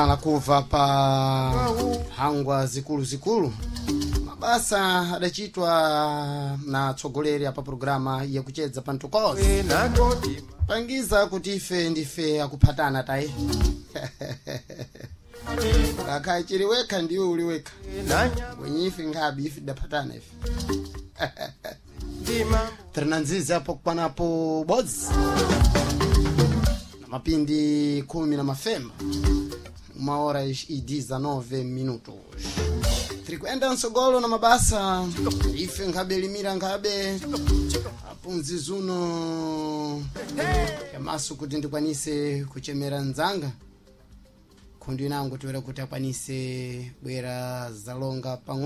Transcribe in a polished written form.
mwamala kuva pa hangwa zikulu mabasa adachitwa na tsogoleri apa programa ya kuchedza pantokozi pangiza kuti ife ndife akuphatana tayi kaka chiriweka ndiwe uliweka wenyife ngabi ife daphatana ife Trinanziza hapo panapo bodzi na mapindi 10 na mafemba uma hora e 19 minutos trikuenda nsogolo na mabasa ife ngabe limira ngabe apunzi zuno yamasu kuti ndikwanise kuchemera nzanga kundi nangu tiwera kuti akwanise bwera zalonga pang'ono